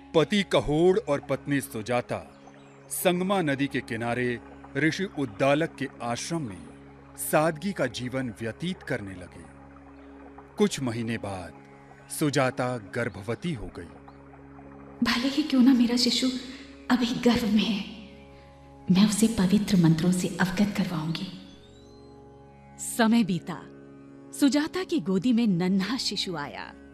पति कहोड़ और पत्नी सुजाता संगमा नदी के किनारे ऋषि उद्दालक के आश्रम में सादगी का जीवन व्यतीत करने लगे। कुछ महीने बाद सुजाता गर्भवती हो गई। भले ही क्यों ना मेरा शिशु अभी गर्भ में है, मैं उसे पवित्र मंत्रों से अवगत करवाऊंगी। समय बीता। सुजाता की गोदी में नन्हा शिशु आया।